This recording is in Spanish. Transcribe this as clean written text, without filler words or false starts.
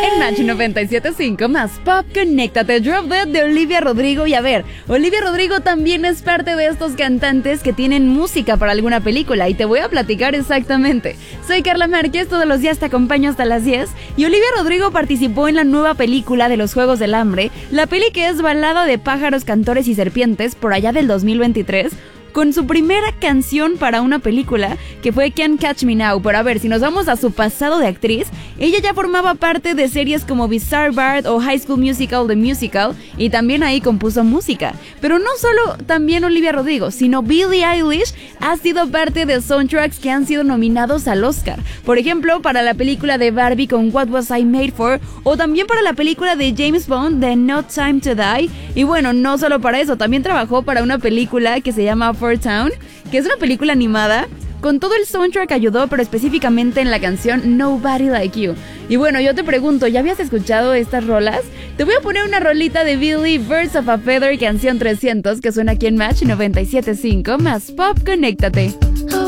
En Match 97.5 más Pop, conéctate. Drop Dead de Olivia Rodrigo. Y a ver, Olivia Rodrigo también es parte de estos cantantes que tienen música para alguna película, y te voy a platicar exactamente. Soy Carla Márquez, todos los días te acompaño hasta las 10, y Olivia Rodrigo participó en la nueva película de los Juegos del Hambre, la peli que es Balada de pájaros, cantores y serpientes, por allá del 2023, con su primera canción para una película, que fue Can't Catch Me Now. Pero a ver, si nos vamos a su pasado de actriz, ella ya formaba parte de series como Bizarre Bart o High School Musical The Musical, y también ahí compuso música. Pero no solo también Olivia Rodrigo, sino Billie Eilish ha sido parte de soundtracks que han sido nominados al Oscar. Por ejemplo, para la película de Barbie con What Was I Made For, o también para la película de James Bond de No Time to Die. Y bueno, no solo para eso, también trabajó para una película que se llama For Town, que es una película animada. Con todo el soundtrack ayudó, pero específicamente en la canción Nobody Like You. Y bueno, yo te pregunto, ¿ya habías escuchado estas rolas? Te voy a poner una rolita de Billy, Birds of a Feather, canción 300, que suena aquí en Match 97.5 más Pop, conéctate.